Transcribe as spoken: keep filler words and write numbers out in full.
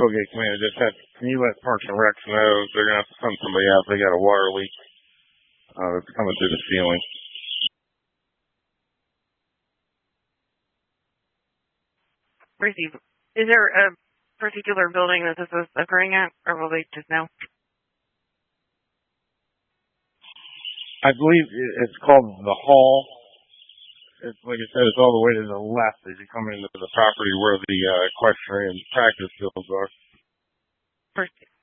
tailgate command just had, can you let Parks and Recs know they're going to have to send somebody out if they got a water leak uh, that's coming through the ceiling? Receive. Is there a particular building that this is occurring at, or will they just know? I believe it's called the Hall. It's, like I said, it's all the way to the left as you come into the property where the uh, equestrian practice fields are. First,